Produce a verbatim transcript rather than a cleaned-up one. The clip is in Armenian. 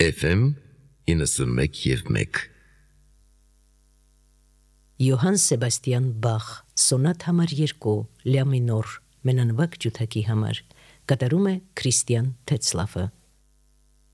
Էֆ Էմ իննսունմեկ և մեկ Յոհան Սեբաստիան Բախ Սոնատ համար երկու Լյա մինոր մենանվագ ջութակի համար կատարում է Քրիստիան Թեցլավը